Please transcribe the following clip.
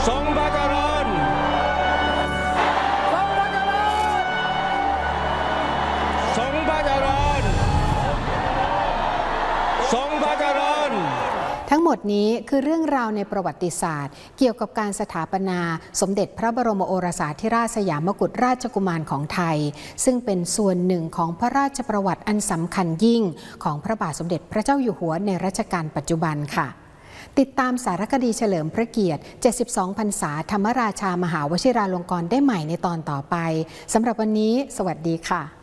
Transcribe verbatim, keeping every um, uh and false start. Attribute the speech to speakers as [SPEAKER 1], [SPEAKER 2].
[SPEAKER 1] ทรงพระเจริญทรงพระเจริญทรงพระเจริญ
[SPEAKER 2] ทั้งหมดนี้คือเรื่องราวในประวัติศาสตร์เกี่ยวกับการสถาปนาสมเด็จพระบรมโอรสาธิราชสยามกุฎราชกุมารของไทยซึ่งเป็นส่วนหนึ่งของพระราชประวัติอันสำคัญยิ่งของพระบาทสมเด็จพระเจ้าอยู่หัวในรัชกาลปัจจุบันค่ะติดตามสารคดีเฉลิมพระเกียรติเจ็ดสิบสองพรรษาธรรมราชามหาวชิราลงกรณ์ได้ใหม่ในตอนต่อไปสำหรับวันนี้สวัสดีค่ะ